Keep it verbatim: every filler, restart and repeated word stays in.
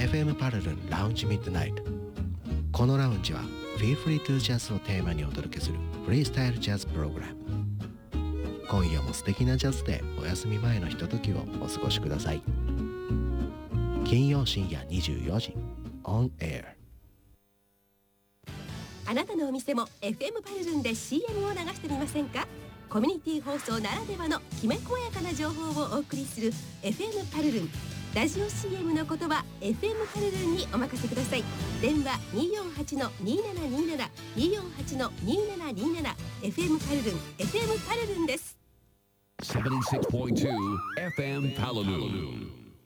エフエム パルルンラウンジミッドナイト。このラウンジは Feel Free to Jazz をテーマにお届けするフリースタイルジャズプログラム。今夜も素敵なジャズでお休み前のひとときをお過ごしください。金曜深夜にじゅうよじ On Air。 あなたのお店も エフエム パルルンで シーエム を流してみませんか？コミュニティ放送ならではのきめ細やかな情報をお送りする エフエム パルルン。ラジオ シーエム の言葉 エフエム パルルンにお任せください。電話 にーよんはちのにーななにーなな にーよんはちのにーななにーなな エフエム パルルン エフエム パルルンです。 セブンティーシックスポイントツー エフエム パルルン。